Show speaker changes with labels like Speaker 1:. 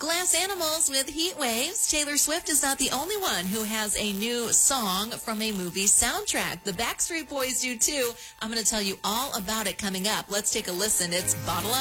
Speaker 1: Glass Animals with Heat Waves. Taylor Swift is not the only one who has a new song from a movie soundtrack. The Backstreet Boys do too. I'm going to tell you all about it coming up. Let's take a listen. It's Bottle Up.